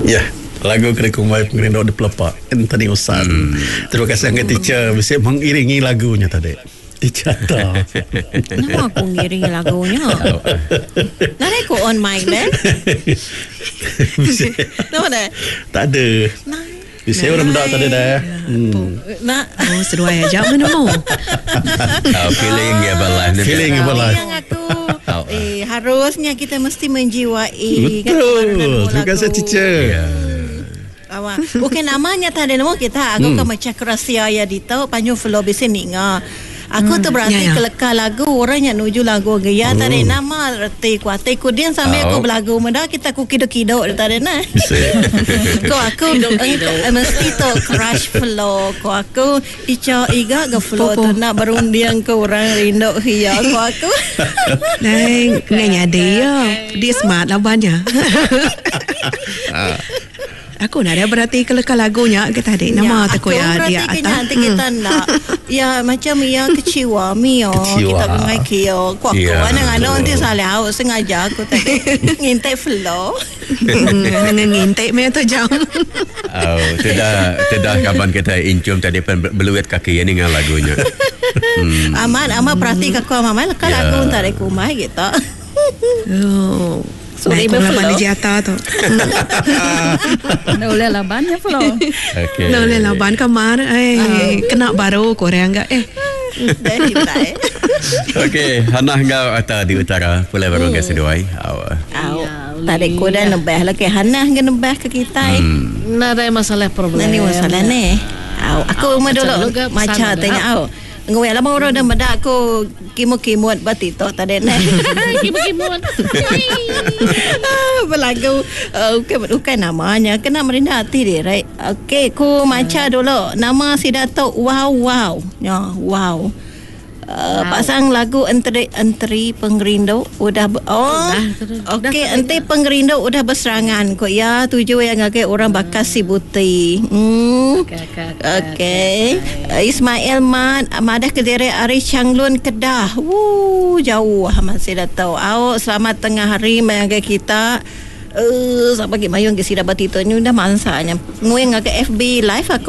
Ya, lagu Kerekumai Penggerindo di Pelepak Anthony Usan. Terima kasih Angkat Teacher bisa mengiringi lagunya tadi. Teacher tahu. Kenapa aku mengiringi lagunya? Nanti aku on mic deh. Kenapa deh? Tak ada. Bisa orang muda tadi dah. Nak. Oh, seruai aja mana mau. Feeling ya balah. Feeling ya balah. Yang aku harusnya kita mesti menjiwai. Betul. Terima kasih Teacher. Awak. Bukan namanya tadi nama kita. Aku kan macam kerasia ya dito panju flow bisi ninga. Aku tu berarti kelekar lagu orang yang nuju lagu gaya tadi nama reti kuati kudian sambil aku berlagu muda kita ku kido-kido tadi nah. Ko aku mesti tu crush flow. Ko aku iga ke flow tu nak berundian ke orang rindu hiya ko aku. Neng dia smart lah banyak. Aku nak dia berarti kelekar lagunya kita adik nama tak ya dia atas. Nanti kita nak ya macam yang kecewa mio kita ngai kio. Kau mana nanti salah aku sengaja aku tadi ngintai flow. Ngintai me tu jam. Oh, tidak kapan kita incum tadi beluet kaki ni dengan lagunya. Amat perhati aku amat kalau lagu tadi ku mai gitu. Oh. Sorry berlaban di jata tu. Dah boleh laban ya flow. Okay. Dah boleh laban kamar. Kena baru korang enggak Dari baik. Okey, Hana engkau atau di utara boleh baru ke seduai. Tarik kuda nembah lagi Hana ke nembah ke kita. Nak ada masalah problem. Nani masalah ni. Aku dulu macam tanya aku. Ngwe lama orang dah medak aku kimut batito tadi ni. Kimut. Berlagu bukan namanya kena merendah hati dia right. Okey ku macam dulu nama si Datuk wow. Ya wow. Pasang lagu Antri Penggerindo udah okey Antri Penggerindo udah berserangan kok ya tuju yang agak orang bakas si buti. Okey. Ismail Madah Kediri Ari Changlun Kedah. Jauh masih dah tahu. Selamat tengah hari mengagai kita. Sampai mayung ke sidabat itu ni dah mansanya. Ngueng agak FB live aku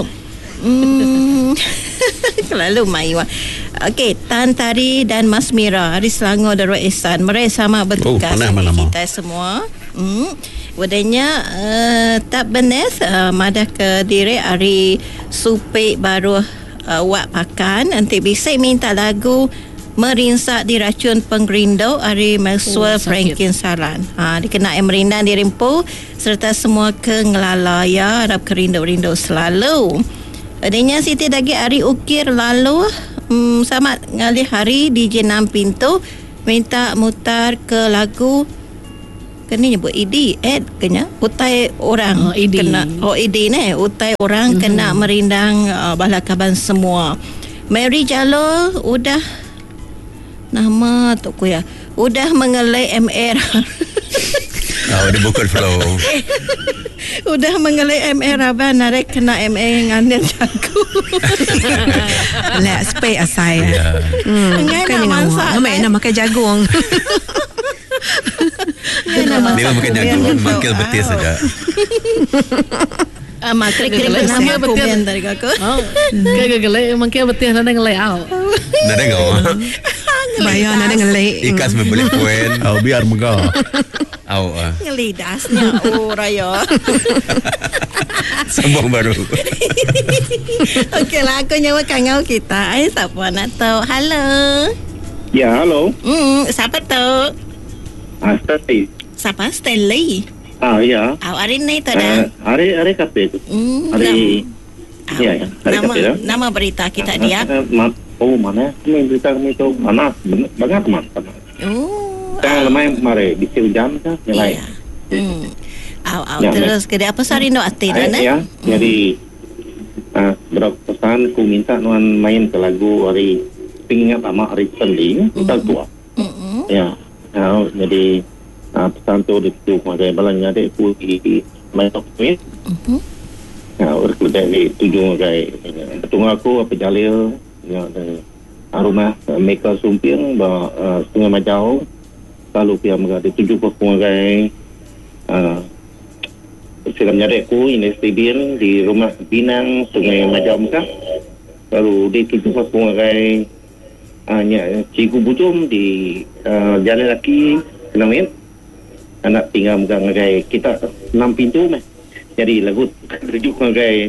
Selalu maiwa. Okey, Tan Tari dan Mas Mira Hari Selangor Darul Ihsan. Mereka sama bertugas kita semua. Wadanya tak benes Madah Kediri Hari Supik baru wak pakan. Nanti bisa minta lagu Merinsak Diracun Penggerindo Ari Maxwell Franklin Saran. Dikenai merindan dirimpu serta semua kengelalaya harap kerindu-rindu selalu. Adanya Siti Dagi Ari Ukir lalu sama ngalih hari DJ 6 Pintu minta mutar ke lagu kena nyebut ID kena utai orang kena ID ni utai orang kena merindang balakaban semua. Mary Jalo udah nama tu ku ya udah mengelai MR. Dia bukan flow. Udah mengelai MR abang narek kena MR ngan jago. Let's pay aside. Kan masak. Nama makan jagung. Dia makan jagung, makan betis saja. Krik-krik nama komen dari kakak. Gagal makan betis nada ngelai Nada ngau. Bayar nada ngelai. Ikas membeli kuen. Biar megah. Ngelidasnya raya. Sambung baru. Okey lah aku nyawa kangau kita. Siapa nak tahu? Halo. Ya, halo. Siapa tu? Stanley. Siapa? Stanley. Ya. Hari ni tu dah. Hari kafe tu. Hari. Ya. Nama berita kita dia. Mana? Berita kami tu panas. Bangat panas. Yang lemah mari bisa hujan kan nilai. Terus ke apa sari no ati dah ya. Jadi berapa pesan ku minta nuan main ke lagu hari pengingat ama hari Stanley kita tua. Ya. Jadi pesan tu itu pada balanya ada ku main okey. Orang dari tujuh guys. Betul aku apa jalil ya rumah mereka sumping setengah majau. Lalu pihak mereka 7 perpungai Silam nyadek ku ini stadium di rumah Binang Sungai Majam kah. Lalu dituju aku ngagai Cikgu Bujum di Jalan Laki Kenamit. Anak tinggal ngagai kita 6 pintu meh. Jadi lagu tuju ngagai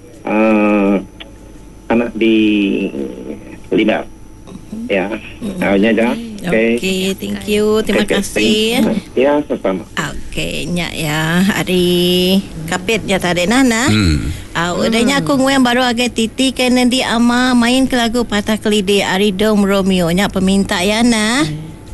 anak di Libat. Ya, awalnya dah. Okey, thank you. Terima kasih. Ya, sama. Okey, nyak ya. Hari kapit ya tadi Nana. Udahnya aku nguang baru agak titi kan nanti ama main ke lagu Patah Kelidi Aridom Romeo. Nyak peminta ya nah.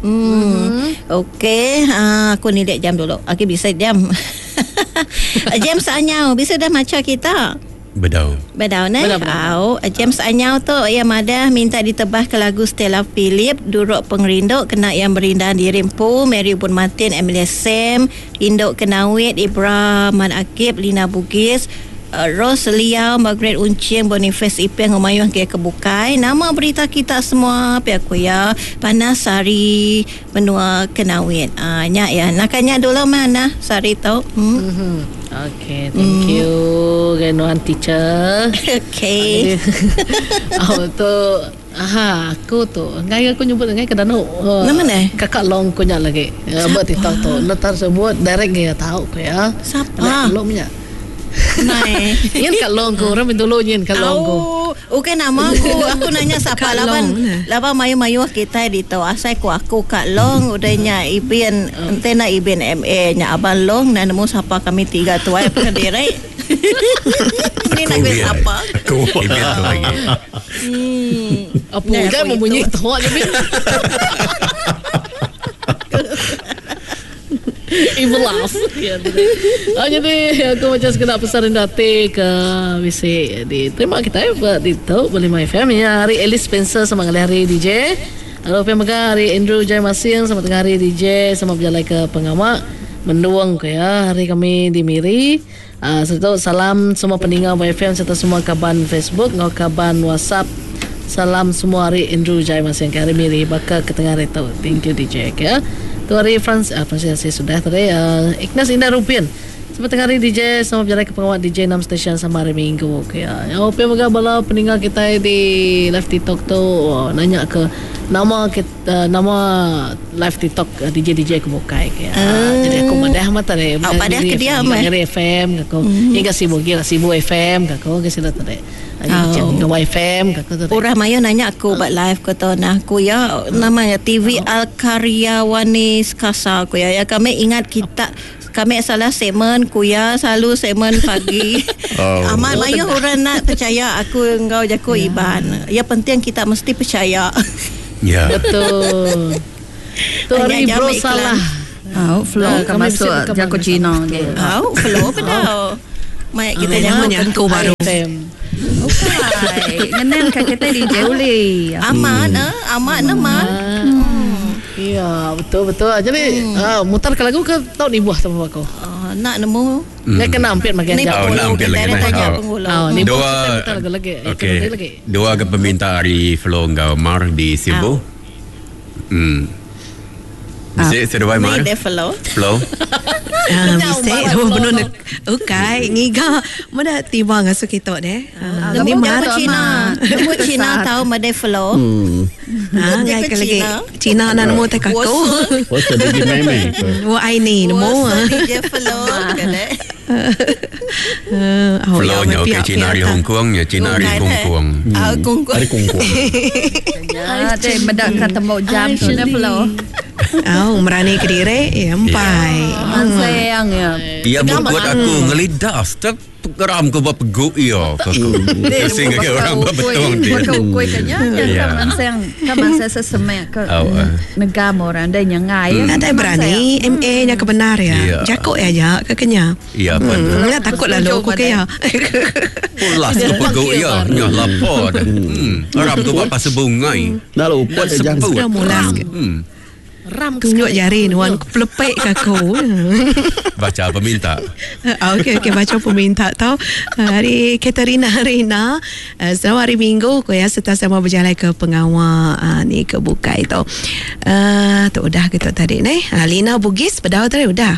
Okey, aku ni lihat jam dulu. Okey, bisa jam. Jam seanyau. Bisa dah macam kita. Bedau ne? James Anyau tu yang ada minta ditebah ke lagu Stella Philip, Duruk Pengerinduk, Kena Yang Berindah di Rimpu, Mary Bun Martin, Emilia Sam, Induk Kenawit, Ibrahim Akib, Lina Bugis, Rose Liao, Margaret Uncing, Boniface Ipeng, Humayun Kebukai. Nama berita kita semua pihak kuya Panasari Benua Kenawit. Nyak ya. Nakanya dulu mana Sari tau? Okay, thank you Genuan teacher. Okay. Tu aku tu ngai aku nyebut ngai kedano. Mana? Kakak long ko nya lagi. Buat TikTok tu. Letar sebut direct dia tahu ko ya. Siapa? Long nya. Nai. Yen Kak Long ko orang dulu yen Kak Long ko. Bukan nama aku nanya siapa laban mayu-mayu kita di tu asai aku Kak Long udahnya Ibin entena Ibin MA nya Abang Long dan nemu siapa kami tiga tu ai pendiri. Ini nak kata apa? Aku Ibin tu lagi. Apa dia membunyi tu aja Bin. Ibu laugh. Jadi aku macam sekedar pesan rendate ke WC di terima kita buat itu boleh My FM ya hari Alice Spencer sama hari DJ. Halo pemaga hari Andrew Jai Masing sama tengah hari DJ sama berjalan ke pengamak menduang ke ya hari kami di Miri. Serta salam semua pendengar My FM serta semua kaban Facebook ngau kaban WhatsApp. Salam semua hari Andrew Jai Masing ke hari Miri bakal ke tengah hari tu. Thank you DJ ya. Tu hari Francis sudah tadi Ignas Indah Rupian seperti hari DJ sama berjalan ke pengawat DJ 6 stesen sama hari Minggu ya. Apa moga bala pendengar kita di live TikTok tu nanya ke nama kita nama live TikTok DJ kebukai ya. Jadi aku madah mata deh. Padah ke dia mah. Dari FM aku. Hingga Sibu FM aku ke sini tadi. Ngawai FM Urah Mayo nanya aku buat live ko to nah aku ya namanya TV Al Karyawanis Kasa aku ya kami ingat kita kami salah segmen kuya selalu segmen pagi. Amat Mayo orang nak percaya aku engkau jago Iban. Ya penting kita mesti percaya. Ya. Betul. Tu hari bro salah. Flow kan masuk jago Cina ke. Flow pedau. Mai kita nyaman kau baru. Okay. Ngenen kita DJ uli. Amat nama. Ya, betul. Jadi mutar ke lagu ke tahu ni buah sama aku. Nak nemu. Nak kena hampir makan jauh. Hampir lagi. Dua ke peminta hari Flow Ngau Mar di Sibu. Bisa sedawai Mar. Flow. Bisa benar nak okay ngiga mana tiba ngasuh kita deh ni mana Cina tahu madai Flow ngai lagi Cina nak nemu tak aku What's the big meme wo ai ni nemu DJ Flow Flow nya okey Cina di Hong Kong nya Cina di Hong Kong Hari kungkuang ya deh medak kata mau jam tu Flow. Merani ke diri empai sayang ya. Ia membuat aku ngelidas geram ke buat peguk ia aku. Sehingga ke orang berbetung dia. Kau kanya kaman saya sesemek ke negara orang dan yang ngai. Ada berani MA nya kebenar ya. Jakok aja ke kenya. Iya betul. Enggak takut lalu aku kaya. Pulas ke peguk ia nya lapor dah. Orang tu buat pasal bungai. Dah lupa dah jam Sudah mulas ke. Ram tunjuk jari nuan pelepek ke aku. Baca peminta. Okey baca peminta tau. Hari Katerina Rina selamat hari Minggu ko ya serta sama berjalan ke pengawal ni ke Bukai tau. Tu udah kita tadi ni. Lina Bugis pedau tadi udah.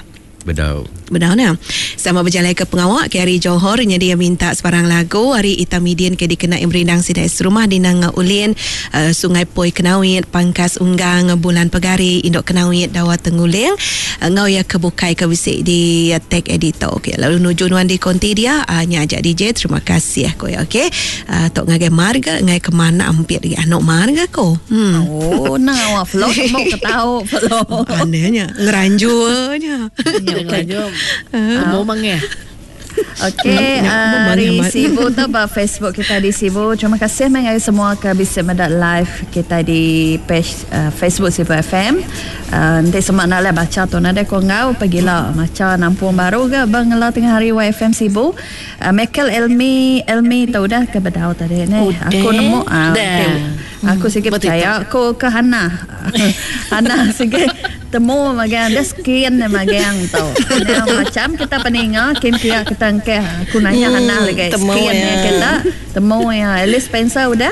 Bedau Benar. Sama berjalan ke pengawak ke hari Johor nya dia minta sebarang lagu hari Itamidin ke dikenai merindang sidai serumah di nang ulin Sungai Poi Kenawit Pangkas Unggang Bulan Pegari Indok Kenawit Dawa Tenguling ngau ya kebukai ke bisik di tag editor. Okey, lalu nuju nuan di konti dia nya ajak DJ. Terima kasih ko ya. Okey, tok ngagai marga ngai ke mana ampir di anak marga ko. Oh, nang awak vlog mau ketahu vlog. Anehnya ngeranjunya. Mau mangnya. Okey, hari Sibu tu Facebook kita di Sibu. Terima kasih mengenai semua ke bisa mendat live kita di page Facebook Sibu FM. Nanti semua nak lah baca tu nanti kau ngau pergilah macam Nampung Baru ke bang lah tengah hari YFM Sibu. Michael Elmi tahu dah ke Bedau tadi ni. Aku nemu aku sikit percaya aku ke Hana sikit temu magang dah skin magang tau. Macam kita peninga kim kia kita angke aku nanya Hana lagi skin kita temu ya Alice Spencer udah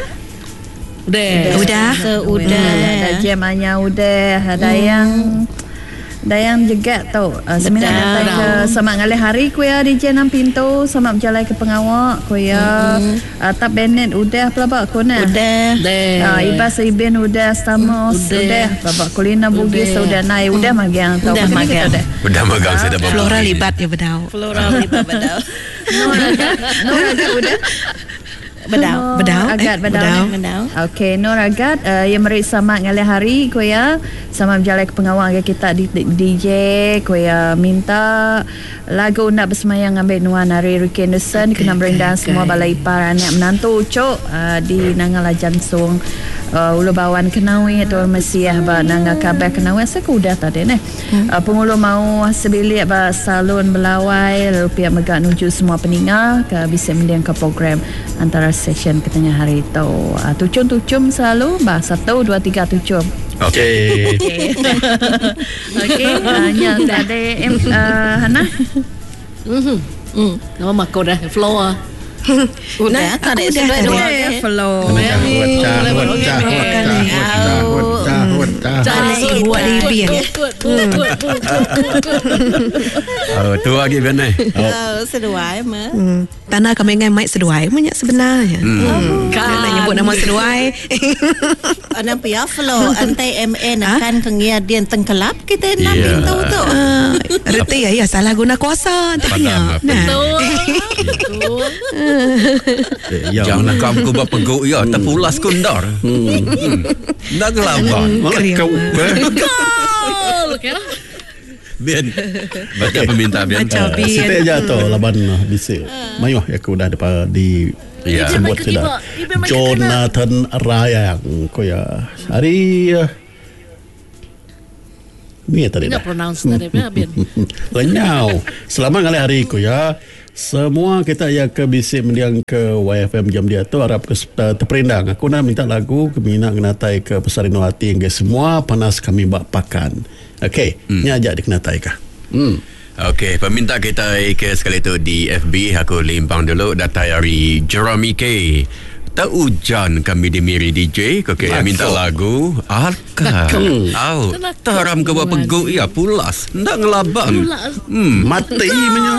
ada jamanya udah ada yang juga tau seminar datang ke sama ngalih hari ku ya DJ 6 pintu sama berjalan ke pengawak ku ya Tap Bennett udah pelabak ku na Ibas Ibin udah Stamos udah pelabak Kulina Bugis udah naik udah magang tau udah magang saya dah Flora libat ya Bedau Nur udah Bedau. Okey, Nur Agat yang meriksa mak ngalih hari ko ya sama berjalan ke pengawal kita di DJ ko ya minta lagu nak bersemayang ambil nuan hari Ricky Anderson kena berendang semua balai ipar anak menantu ucuk di Nangala Jansung Ulu Bawan Kenawit atau Mesiah ba Nangga Kabar Kenawit saya udah tadi ni pengulu mau sebilik ba salon belawai lalu pihak megak nuju semua peningat ke bisa mendiang ke program antara session ke tengah hari itu tucum selalu bah 1, 2, 3 tucum. Okey. Hanya ada Hana. Nama makau dah floor. Udah tak ada sudah flow. Cari buat lebih ya. tu lagi benar. Seduai mah. Tanah kami ngai mic seduai banyak sebenarnya. Nak nyebut nama seduai. Ana pia flow antai MN akan kengiadian tengkelap kita nak pintu tu. Reti ya salah guna kuasa tanya. Jangan kamu ku berpeguk ya terpulas kundar. Nak lawan. Kau Bian baca permintaan Bian. Setiap jatuh laban bisik. Mayuh aku dah dapat di sebut sudah. Jonathan Rayang ko ya. Hari ni tadi dah. Nak pronounce tadi Bian. Lenyau. Selamat kali hari ko ya. Semua kita yang ke bisik mendiang ke YFM jam dia tu harap ke terperindang. Aku nak minta lagu kemina kenatai ke Pesarinuati yang semua panas kami bak pakan. Okey, ni ajak dikenatai kah? Okey, peminta kita ke sekali tu di FB aku limpang dulu data dari Jeremy K. Tak hujan kami dimiri DJ okey minta lagu Alka. Taram ke buat peguk ya pulas ndak ngelabang. Mati punya.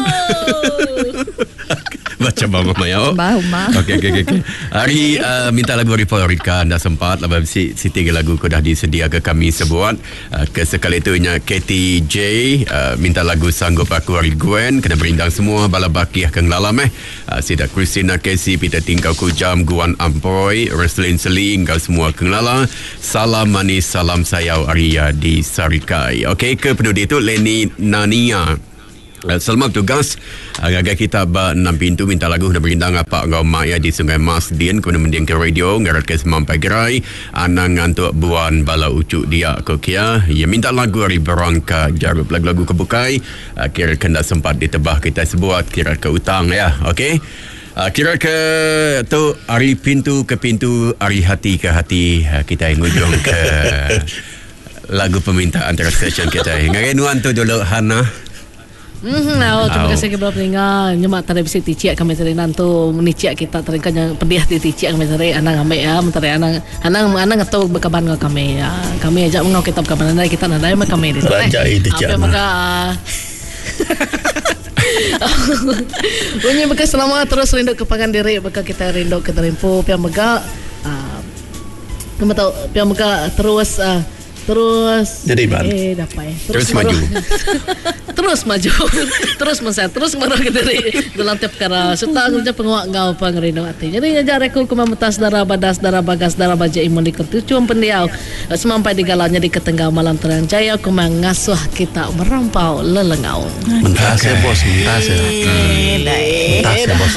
Baca mama maya. Okey. Hari minta lagu Rifa anda sempat lepas si tiga lagu ko dah disedia ke kami sebuat ke sekali tu nya KTJ minta lagu Sanggup Aku Hari Gwen kena berindang semua bala baki akan lalam Sida Christina Casey Peter Tingkau Kujam Guan Ampoy Reslin Seling kau semua kenala salam manis salam sayau Arya di Sarikai. Okey ke penduduk itu Leni Nania selamat tugas agak kita ba 6 pintu minta lagu nak berindang apa kau mak ya di Sungai Mas Dian kena mendiang ke radio ngarat ke semampai gerai anang ngantuk buan bala ucuk dia ko kia ya minta lagu hari berangka jarup lagu-lagu kebukai kira kena sempat ditebah kita sebuat kira ke utang ya okey. Kira ke tu hari pintu ke pintu hari hati ke hati kita ngujung ke lagu permintaan antara session kita ngarenuan tu dulu Hana. Terima kasih kepada pendengar. Nyemak tadi bisa ticiak kami sering nantu meniciak kita terangkan yang pedih di ticiak kami sering anang ambil ya mentari anang ngetau berkaban dengan kami ya. Kami ajak mengau kita berkaban dari kita nadai mak kami di sana. Rajai ticiak. Apa maka Bunyi bekas selamat terus rindu ke Pangandaran, bekas kita rindu ke Terimpo piang megak. Kamu tahu piang megak terus jadi ban. Dapat. Terus maju. Terus maju. Terus menset. Terus marah ke diri. Dalam tiap perkara. Setang je penguak ngau pangerindu hati. Jadi ngajar aku kumamutas darah badas darah bagas darah baja imun di kertucuan pendiau. Semampai di galanya di ketengah malam terang jaya aku mengasuh kita merampau lelengau. Mentas ya bos, mentas ya. Mentas ya bos.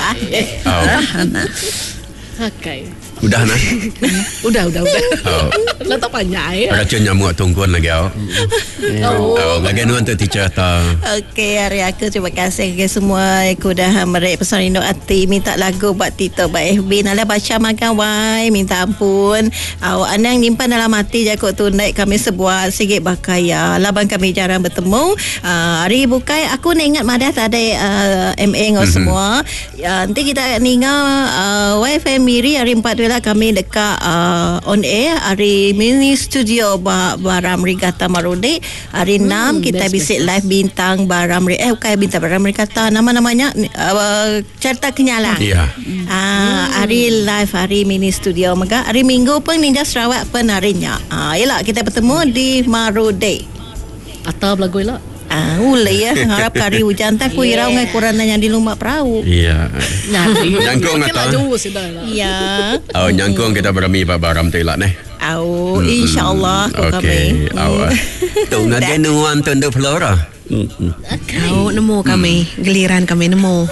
Okay. Udah nah. Udah. Lah tak panjang ya. Racun nyamuk tungguan lagi bagaimana untuk teacher ta? Okey, hari aku terima kasih ke semua aku dah merek pesan rindu hati minta lagu buat Tito buat FB nala baca makan wai minta ampun. Awak anang nyimpan dalam hati je aku tunai kami sebuah sikit bakaya. Labang kami jarang bertemu. Hari bukai aku nak ingat madah tak ada MA ngau semua. Nanti kita ningal WiFi Miri hari 4 lah kami dekat on air hari mini studio Baram Regatta Marode hari 6 kita visit live bintang Baram bukan bintang Baram Regatta namanya Cerita Kenyalang hari live hari mini studio maka hari Minggu pun Ninja Sarawak penarinya yalah kita bertemu di Marode atau belagu elak ulai ya harap kari hujan tak kuirau ngai kurang nanya di rumah perahu. Iya. Nyangkung atau? Ya. Nyangkung kita berami Pak Baram tu elak neh. Insyaallah kami. Tu ngagen nuan tunduk Flora. Kau nemu kami giliran kami nemu.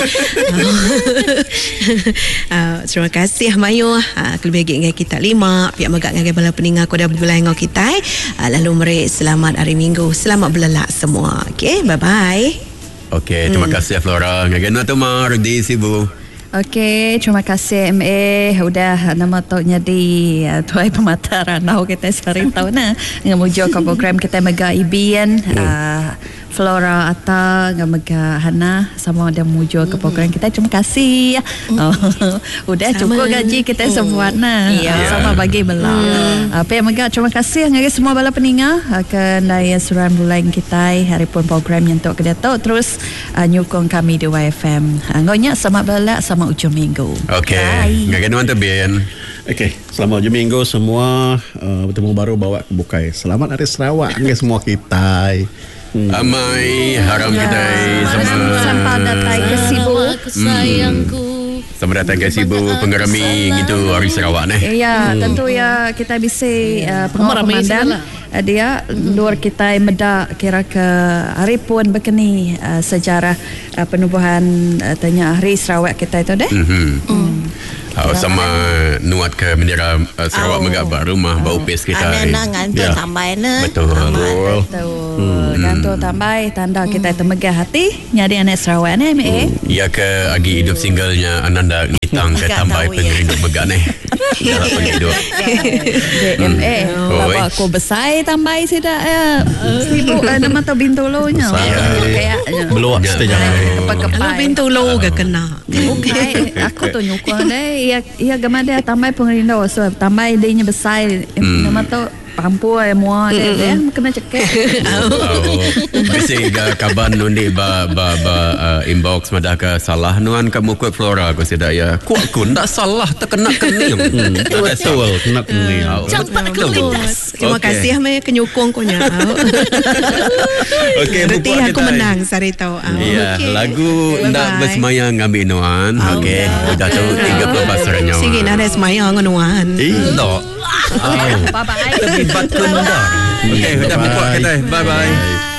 Terima kasih Mayu kelebih dengan kita 5 pihak megak dengan bala peningat kau dah bergulai dengan kita lalu mereka selamat hari Minggu selamat belelak semua. Okey bye bye. Okey terima kasih Flora dengan tu mar di Sibu. Okey, terima kasih MA udah nama taunya di tuai pemata ranau kita sehari tahun ngamujo ke program kita mega IBN Flora Atta mega Hana sama ada mujo ke program kita. Terima kasih. Udah cukup gaji kita semua sama bagi belah. Apa yang mega terima kasih ngagi semua bala peninga akan daya suran bulan kita hari pun program yang tok kedato terus nyukung kami di YFM. Ngonya sama bala sama ujung minggu. Okey. Bagaimana tu Ben? Okey, selamat ujung minggu semua. Bertemu baru bawa ke Bukai. Selamat hari Sarawak ke semua kita. Amai haram kita sampai datang ke Sibu sayangku. Sama datang ke Sibu pengerami gitu hari Sarawak ni. Ya, tentu ya kita bisa pengalaman dia luar kita medak kira ke hari pun begini sejarah penubuhan tanya hari Sarawak kita itu deh. Sama nuat ke bendera Sarawak megak baru mah bau pes kita. Ana ngantuk tambah na. Betul. Ngantuk tambah tanda kita itu megah hati nyari anak Sarawak ni MA. Ya ke agi hidup singlenya Ananda ngitang ke tambah penghidup megak ni. Dalam penghidup. MA. Bapak aku besar tambah sudah sibuk nama tu Bintolonya. Kayaknya. Beluak saja. Kalau Bintolo gak kena. Okey, aku tu nyukung deh. Ia gamada tambah pengirinda so tambah idenya besar nama tu pampu semua deh kena cekek. Besi kaban nundi ba inbox madaka salah nuan kamu kuat Flora aku sedak ya. Kuat kun tak salah terkena kening. Betul kena kening. Campak kelindas. Terima kasih Maya kenyukung kau nya. Okey, berarti aku menang sari tahu. Ya, lagu ndak bersemayang ngambil nuan. Okey, dah tahu 30 pasarnya. Sige ada semayang nuan. Ndak. Bye bye. Terlibat kundang. Okey, dah buat kita. Bye bye.